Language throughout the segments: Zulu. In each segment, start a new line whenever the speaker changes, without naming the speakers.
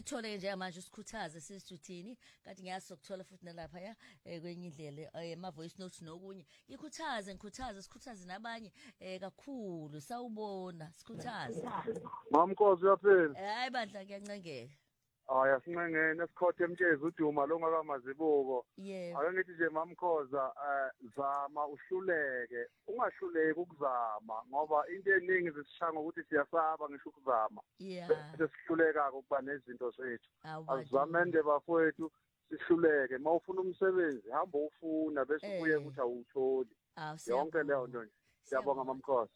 sikuthole nje manje usikhuthaze sisithini kanti ngiyasokuthola futhi nalapha ya kwenye indlela ama voice notes nokunye sikhuthaze nabanye kakhulu sawubona sikhuthaze
Mamkhosi uyaphila
hayi bandla kuyancengeka
Asincengene esikhothe emtshezi uDuma longakamazibuko ake ngithi nje Mamkhoza zama uhluleke ungahluleki ukuzama ngoba into eningi zisishanga ukuthi siyasaba ngisho ukuzama bese sihluleka ukuba nezinto zethu azamende bafowethu sihluleke mawufuna umsebenzi hamba ufuna bese ubuye ukuthi awutholi yonke leyo nto nje siyabonga Mamkhosi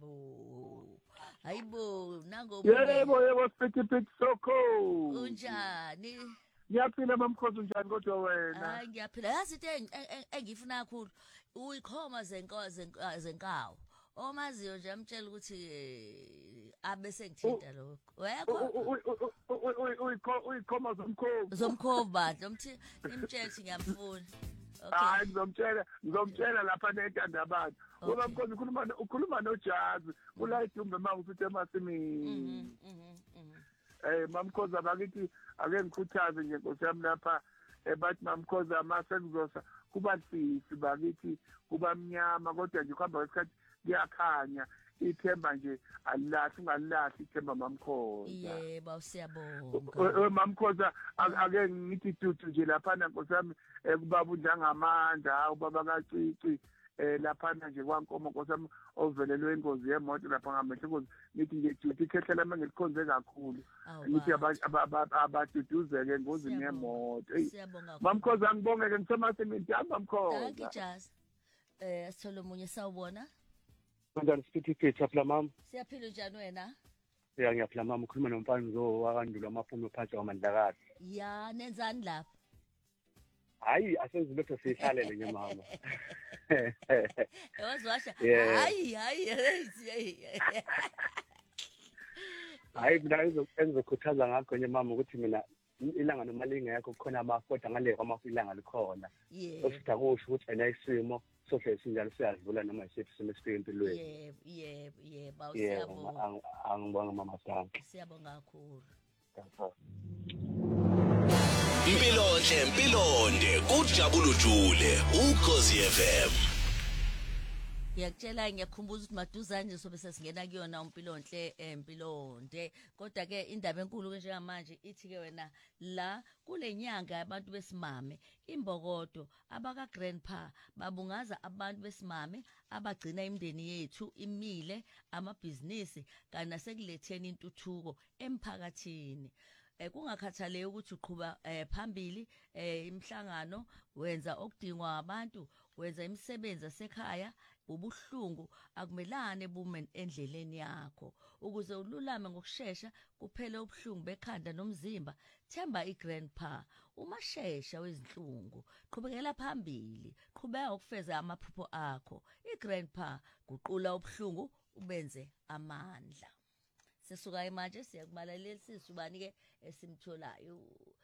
hayibo nango
yebo speak soko
unjani
Ngiyaphila Mamkhosi unjani kodwa wena
hayi ngiyaphila yazi into engifuna kakhulu uyikhoma zenkawo omaziyo nje amtshela ukuthi abese ngithinta lokho
uyikhoma
zomkhovu bandla umthi imtshela ukuthi ngiyamfuna
hayi ngizomtshela lapha nenkanda abantu ngoba Mamkhosi ukhuluma noJazi kula idumbe mangifithe emasimini Mamkhosi abakithi ake ngikhuthaze nje Nkosi yami lapha bathi Mamkhosi amase kuzosa kuba sisi bakithi kuba mnyama kodwa nje kuhamba kwesikhathi kuyakhanya ithemba nje alilahle ungalilahli ithemba Mamkhosi
yebo siyabonga
Mamkhosi ake ngithi tutu nje lapha Nkosi yami kubaba unjangamandla ubaba kaCici lapha nje kwankomo Nkosi yami ovelelwe ingozi yemoto lapha ngamehlo ingozi ngithi nje duty ikhehlela mangilikhonze kakhulu ngithi abaduduzeke engozini yemoto Mamkhosi angibongeke ngisemasimini hamba Mamkhosi
thank you Jazz sithole umunye sawubona
Kanjani siphithiphithi phela mama
siyaphila njani wena
ngiyaphila mama ukhuluma nomfana wakandula amaphume phansi kwamandlakazi
ya nenzani lapha
hayi asenzilotho sihlalele nje mama
wazwasha
hayi mina engizokhuthaza ngakho nje mama ukuthi mina ilanga noma lingekho khona amafoda ngale kwamafilanga likhona ositha kusho ukuthi ena isimo sohle sinjalo siyadlula noma isiphi isimo esifike empilweni
yebo siyabonga
angibonga mama Danke
siyabonga kakhulu
Impilonde kujabula ujule ukhozi FM
Ngiyakutshela ngiyakhumbuza ukuthi maduzane nje sobe sesingena kuyona impilonde kodwa ke indaba enkulu ke njengamanje ithi ke wena la kule nyanga yabantu besimame imbokodo abaka grandpa babungaza abantu besimame abagcina imindeni yethu imile amabhizinisi kana sekuletheni intuthuko emphakathini kungakhathaleki ukuthi uqhubha phambili imhlangano wenza okudingwa abantu wenza imisebenzi esekhaya ubuhlungu akumelane bume endleleni yakho ukuze ululame ngokusheshsha kuphele ubuhlungu bekhanda nomzimba themba igrandpa umashesha wezinhlungu qhubekela phambili qhubeka ukufeza amaphupho akho igrandpa guqula ubuhlungu ubenze amandla Sesuka manje siyakubalaleli sisubani ke esimtholayo